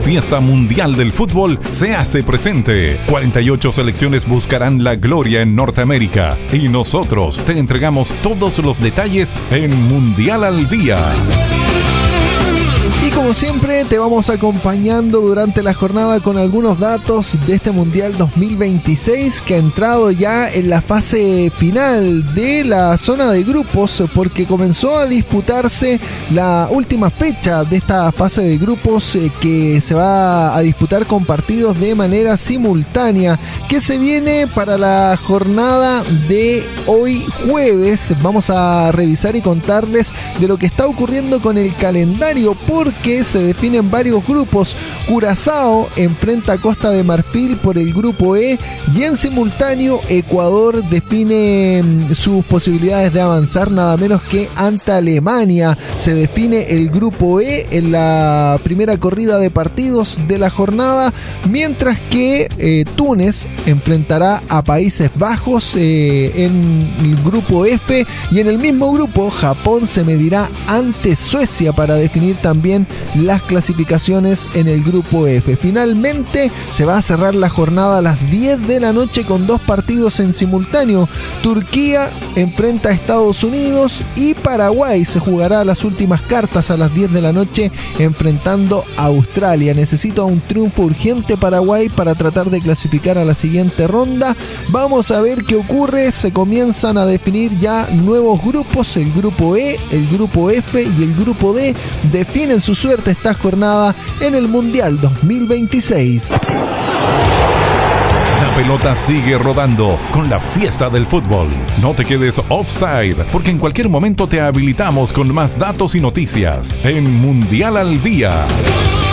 fiesta mundial del fútbol se hace presente. 48 selecciones buscarán la gloria en Norteamérica y nosotros te entregamos todos los detalles en Mundial al Día. Y como siempre te vamos acompañando durante la jornada con algunos datos de este Mundial 2026 que ha entrado ya en la fase final de la zona de grupos, porque comenzó a disputarse la última fecha de esta fase de grupos que se va a disputar con partidos de manera simultánea, que se viene para la jornada de hoy jueves. Vamos a revisar y contarles de lo que está ocurriendo con el calendario, porque se definen varios grupos. Curazao enfrenta a Costa de Marfil por el grupo E y en simultáneo Ecuador define sus posibilidades de avanzar nada menos que ante Alemania. Se define el grupo E en la primera corrida de partidos de la jornada, mientras que Túnez enfrentará a Países Bajos en el grupo F, y en el mismo grupo Japón se medirá ante Suecia para definir también las clasificaciones en el grupo F. Finalmente se va a cerrar la jornada a las 10 de la noche con dos partidos en simultáneo. Turquía enfrenta a Estados Unidos y Paraguay se jugará las últimas cartas a las 10 de la noche enfrentando a Australia. Necesita un triunfo urgente Paraguay para tratar de clasificar a la siguiente ronda. Vamos a ver qué ocurre. Se comienzan a definir ya nuevos grupos. El grupo E, el grupo F y el grupo D definen su suerte esta jornada en el Mundial 2026. La pelota sigue rodando con la fiesta del fútbol. No te quedes offside, porque en cualquier momento te habilitamos con más datos y noticias en Mundial al Día.